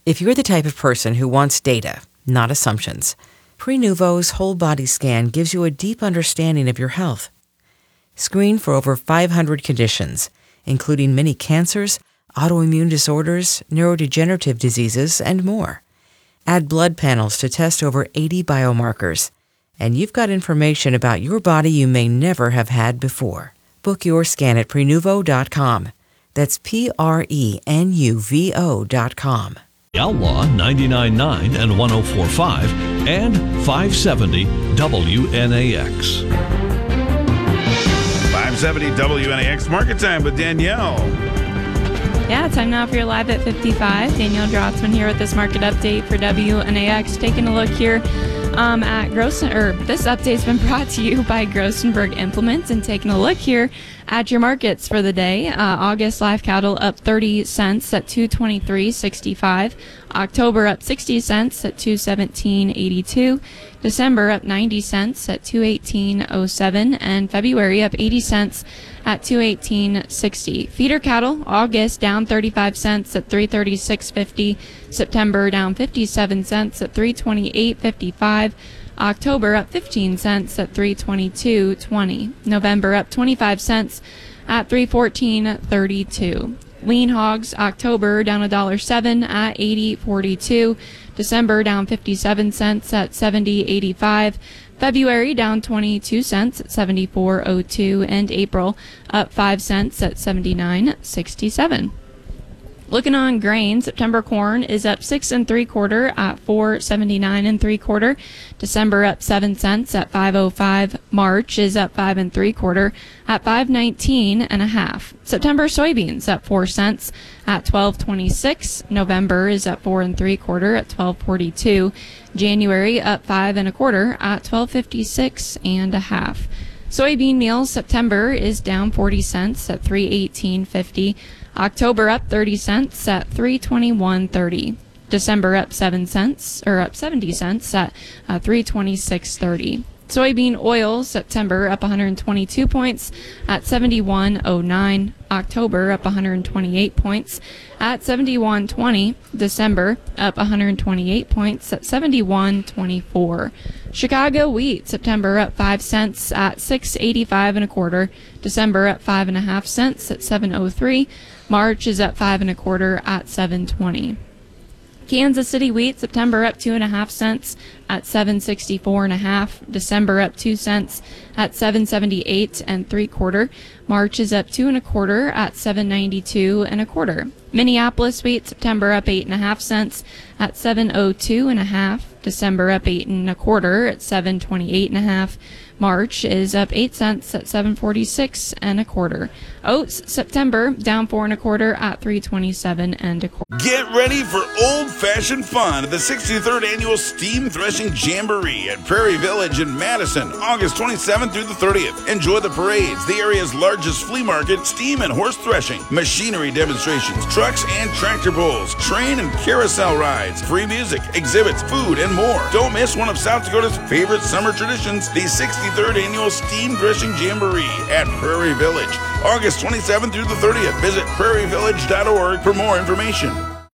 If you're the type of person who wants data, not assumptions, Prenuvo's whole body scan gives you a deep understanding of your health. Screen for over 500 conditions, including many cancers, autoimmune disorders, neurodegenerative diseases, and more. Add blood panels to test over 80 biomarkers, and you've got information about your body you may never have had before. Book your scan at Prenuvo.com. That's Prenuvo.com. Outlaw 99.9 and 104.5 and 570 WNAX. 570 WNAX Market Time with Danielle. Yeah, time now for your Live at 55. Danielle Drotzman here with this market update for WNAX. Taking a look here at this update's been brought to you by Grossenberg Implements, and taking a look here at your markets for the day. August live cattle up 30 cents at 223.65. October up 60 cents at 217.82. December up 90 cents at 218.07, and February up 80 cents at 218.60. Feeder cattle, August down 35 cents at 336.50. September down 57 cents at 328.55. October up 15 cents at 322.20. November up 25 cents at 314.32. Lean hogs, October down $1.07 at 80.42. December down 57 cents at 70.85. February down 22 cents at 74.02, and April up 5 cents at 79.67. Looking on grain, September corn is up 6 3/4 at 4.79 3/4. December up 7 cents at 5.05. March is up 5 3/4 at 5.19 1/2. September soybeans up 4 cents at 12.26. November is up 4 3/4 at 12.42. January up 5 1/4 at 12.56 1/2. Soybean meal, September is down 40 cents at 318.50. October up 30 cents at 321.30. December up 70 cents at 326.30. Soybean oil, September up 122 points at 71.09. October up 128 points at 71.20. December up 128 points at 71.24. Chicago wheat, September up 5 cents at 6.85 1/4. December up 5 1/2 cents at 7.03. March is up 5 1/4 at 7.20. Kansas City wheat, September up 2 1/2 cents at 7.64 1/2. December up 2 cents at 7.78 3/4. March is up 2 1/4 at 7.92 1/4. Minneapolis wheat, September up 8 1/2 cents at 7.02 1/2. December up 8 1/4 at 7.28 1/2. March is up 8 cents at 7.46 1/4. Oats, September down 4 1/4 at 3.27 1/4. Get ready for old-fashioned fun at the 63rd Annual Steam Threshing Jamboree at Prairie Village in Madison, August 27th through the 30th. Enjoy the parades, the area's largest flea market, steam and horse threshing, machinery demonstrations, trucks and tractor pulls, train and carousel rides, free music, exhibits, food, and more. Don't miss one of South Dakota's favorite summer traditions, the 63rd Annual Steam Threshing Jamboree at Prairie Village, August 27th through the 30th. Visit prairievillage.org for more information.